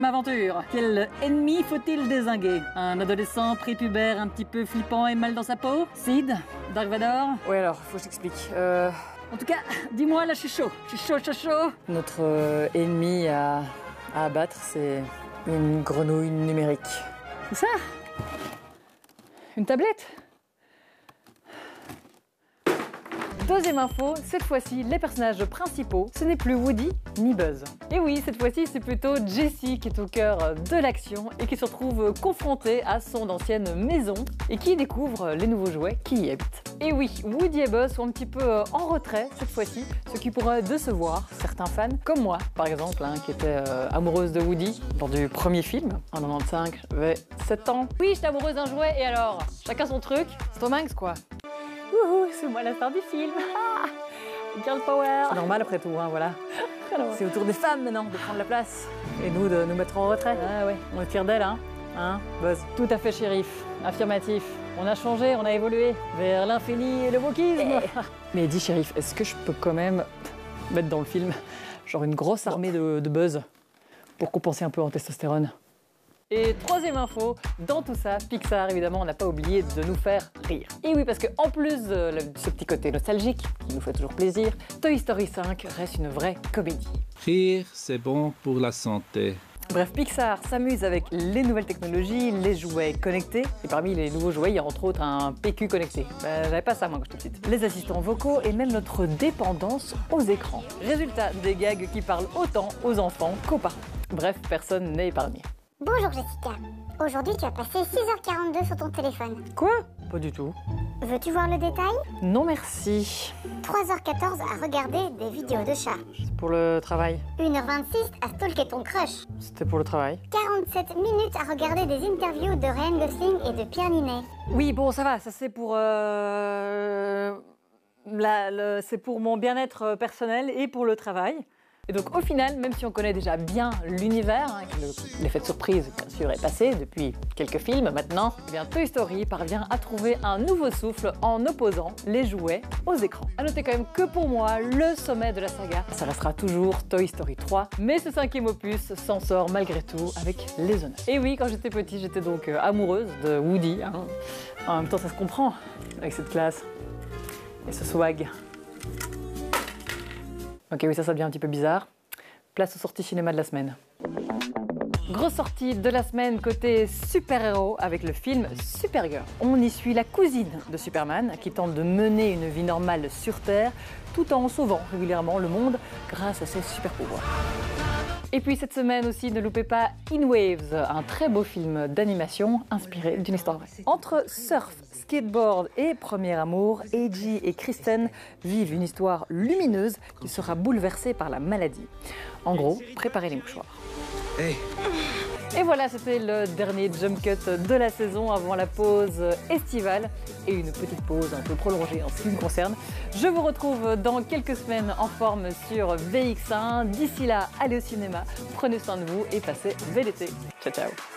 Aventure. Quel ennemi faut-il dézinguer? Un adolescent prépubère un petit peu flippant et mal dans sa peau? Sid? Dark Vador? Ouais, alors, faut que je t'explique. En tout cas, dis-moi, là, je suis chaud. Je suis chaud. Notre ennemi à abattre, c'est une grenouille numérique. C'est ça? Une tablette? Deuxième info, cette fois-ci, les personnages principaux, ce n'est plus Woody ni Buzz. Et oui, cette fois-ci, c'est plutôt Jessie qui est au cœur de l'action et qui se retrouve confrontée à son ancienne maison et qui découvre les nouveaux jouets qui y habitent. Et oui, Woody et Buzz sont un petit peu en retrait cette fois-ci, ce qui pourrait décevoir certains fans, comme moi par exemple, qui était amoureuse de Woody lors du premier film, en 95, j'avais 7 ans. Oui, j'étais amoureuse d'un jouet et alors, chacun son truc, c'est Tom Hanks quoi. Wouhou, c'est moi la star du film. Girl power. C'est normal après tout, voilà. C'est au tour des femmes maintenant de prendre la place et nous de nous mettre en retrait. Ah ouais, on est fiers d'elle, Buzz. Tout à fait, shérif. Affirmatif. On a changé, on a évolué vers l'infini et le wokisme. Mais dis, shérif, est-ce que je peux quand même mettre dans le film genre une grosse armée de Buzz pour compenser un peu en testostérone? Et troisième info, dans tout ça, Pixar, évidemment, n'a pas oublié de nous faire rire. Et oui, parce qu'en plus de ce petit côté nostalgique, qui nous fait toujours plaisir, Toy Story 5 reste une vraie comédie. Rire, c'est bon pour la santé. Bref, Pixar s'amuse avec les nouvelles technologies, les jouets connectés. Et parmi les nouveaux jouets, il y a entre autres un PQ connecté. J'avais pas ça, moi, quand j'étais petite. Les assistants vocaux et même notre dépendance aux écrans. Résultat, des gags qui parlent autant aux enfants qu'aux parents. Bref, personne n'est épargné. Bonjour Jessica. Aujourd'hui, tu as passé 6h42 sur ton téléphone. Quoi? Pas du tout. Veux-tu voir le détail? Non merci. 3h14 à regarder des vidéos de chats. C'est pour le travail. 1h26 à stalker ton crush. C'était pour le travail. 47 minutes à regarder des interviews de Ryan Gosling et de Pierre Ninet. Oui, bon, ça va, ça c'est pour... c'est pour mon bien-être personnel et pour le travail. Et donc au final, même si on connaît déjà bien l'univers, que l'effet de surprise bien sûr est passé depuis quelques films maintenant, eh bien Toy Story parvient à trouver un nouveau souffle en opposant les jouets aux écrans. A noter quand même que pour moi, le sommet de la saga, ça restera toujours Toy Story 3, mais ce 5e opus s'en sort malgré tout avec les honneurs. Et oui, quand j'étais petite, j'étais donc amoureuse de Woody. En même temps, ça se comprend avec cette classe et ce swag. Ok, oui, ça devient un petit peu bizarre. Place aux sorties cinéma de la semaine. Grosse sortie de la semaine côté super-héros avec le film Supergirl. On y suit la cousine de Superman qui tente de mener une vie normale sur Terre tout en sauvant régulièrement le monde grâce à ses super-pouvoirs. Et puis cette semaine aussi, ne loupez pas In Waves, un très beau film d'animation inspiré d'une histoire vraie. Entre surf, skateboard et premier amour, Eiji et Kristen vivent une histoire lumineuse qui sera bouleversée par la maladie. En gros, préparez les mouchoirs. Hey. Et voilà, c'était le dernier jump cut de la saison avant la pause estivale et une petite pause un peu prolongée en ce qui me concerne. Je vous retrouve dans quelques semaines en forme sur VX1. D'ici là, allez au cinéma, prenez soin de vous et passez un bel été. Ciao, ciao.